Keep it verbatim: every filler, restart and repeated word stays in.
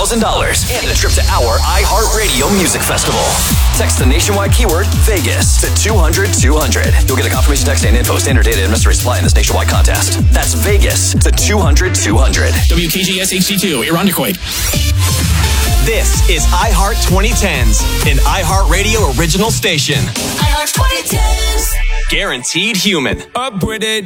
thousand dollars and a trip to our iHeartRadio Music Festival. Text the nationwide keyword Vegas to two hundred two hundred. You'll get a confirmation text and info. Standard data and mystery supply in this nationwide contest. That's Vegas to two hundred two hundred. W K G S H D two, Irondequoit. This is iHeart twenty tens, an iHeartRadio original station. iHeart twenty tens. Guaranteed human. Up with it.